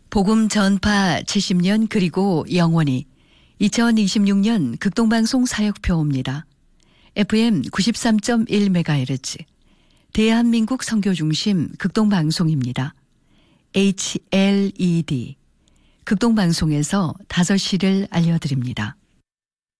복음 전파 70년 그리고 영원히 2026년 극동방송 사역표입니다. FM 93.1MHz 대한민국 선교중심 극동방송입니다. HLED 극동방송에서 5시를 알려드립니다.